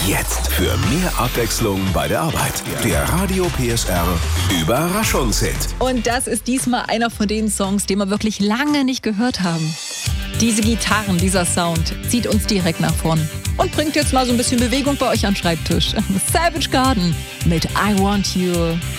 Jetzt für mehr Abwechslung bei der Arbeit. Der Radio PSR Überraschungshit. Und das ist diesmal einer von den Songs, den wir wirklich lange nicht gehört haben. Diese Gitarren, dieser Sound zieht uns direkt nach vorn und bringt jetzt mal so ein bisschen Bewegung bei euch am Schreibtisch. Savage Garden mit I Want You.